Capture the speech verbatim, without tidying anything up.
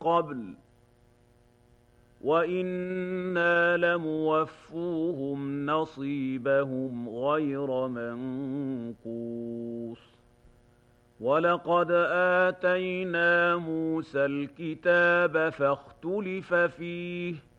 قبل وإنا لموفوهم نصيبهم غير منقوص ولقد آتينا موسى الكتاب فاختلف فيه